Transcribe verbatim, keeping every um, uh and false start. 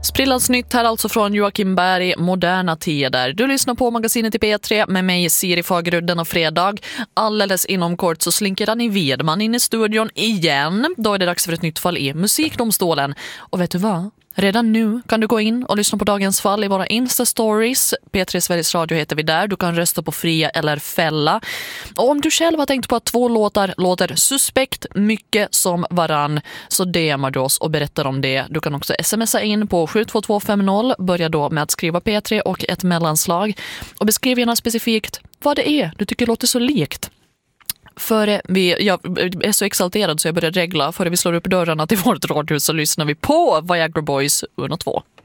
Sprillans nytt här alltså från Joakim Berg, Moderna tider. Du lyssnar på magasinet i P tre med mig Siri Fagerudden och fredag. Alldeles inom kort så slinker Danny Wedman in i studion igen. Då är det dags för ett nytt fall i Musikdomstolen. Och vet du vad? Redan nu kan du gå in och lyssna på dagens fall i våra Insta-stories. P tre Sveriges Radio heter vi där. Du kan rösta på fria eller fälla. Och om du själv har tänkt på att två låtar låter suspekt mycket som varann, så D M:ar du oss och berättar om det. Du kan också smsa in på sju två två fem noll. Börja då med att skriva P tre och ett mellanslag. Och beskriv gärna specifikt vad det är du tycker låter så likt. Före vi, jag är så exalterad så jag börjar regla. Före vi slår upp dörrarna till vårt radhus så lyssnar vi på Viagra Boys ett och två.